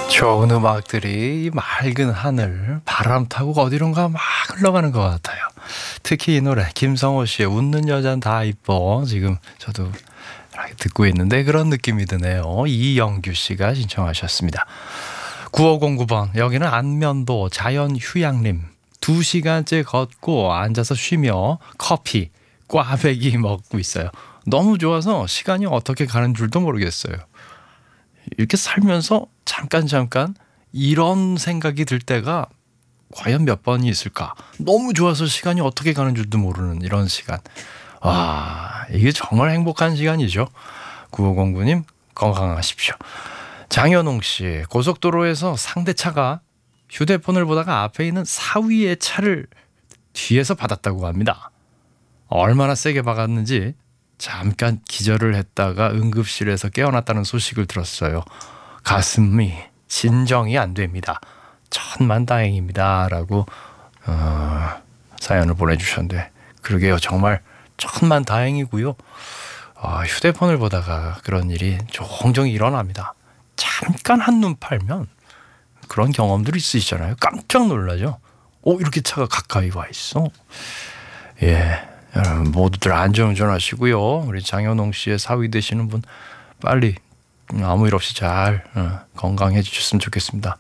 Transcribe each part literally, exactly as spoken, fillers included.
좋은 음악들이 이 맑은 하늘 바람 타고 어디론가 막 흘러가는 것 같아요. 특히 이 노래 김성호 씨의 웃는 여잔 다 이뻐, 지금 저도 이렇게 듣고 있는데 그런 느낌이 드네요. 이영규 씨가 신청하셨습니다. 구오공구 번, 여기는 안면도 자연휴양림. 두 시간째 걷고 앉아서 쉬며 커피, 꽈배기 먹고 있어요. 너무 좋아서 시간이 어떻게 가는 줄도 모르겠어요. 이렇게 살면서 잠깐 잠깐 이런 생각이 들 때가 과연 몇 번이 있을까? 너무 좋아서 시간이 어떻게 가는 줄도 모르는 이런 시간. 와, 이게 정말 행복한 시간이죠. 구오공구 님 건강하십시오. 장현웅 씨, 고속도로에서 상대 차가 휴대폰을 보다가 앞에 있는 사위의 차를 뒤에서 받았다고 합니다. 얼마나 세게 박았는지 잠깐 기절을 했다가 응급실에서 깨어났다는 소식을 들었어요. 가슴이 진정이 안 됩니다. 천만다행입니다 라고 어, 사연을 보내주셨는데, 그러게요, 정말 천만다행이고요. 어, 휴대폰을 보다가 그런 일이 종종 일어납니다. 잠깐 한눈 팔면 그런 경험들이 있으시잖아요. 깜짝 놀라죠. 오, 이렇게 차가 가까이 와 있어. 예, 여러분 모두들 안전운전 하시고요. 우리 장현홍 씨의 사위 되시는 분 빨리 아무 일 없이 잘 어, 건강해지셨으면 좋겠습니다.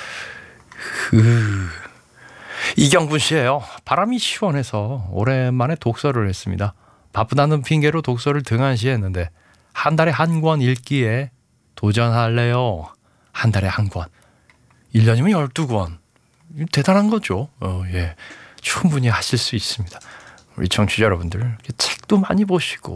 흐... 이경분 씨예요. 바람이 시원해서 오랜만에 독서를 했습니다. 바쁘다는 핑계로 독서를 등한시했는데 한 달에 한 권 읽기에 도전할래요. 한 달에 한 권. 일 년이면 열두 권. 대단한 거죠. 어, 예. 충분히 하실 수 있습니다. 우리 청취자 여러분들 책도 많이 보시고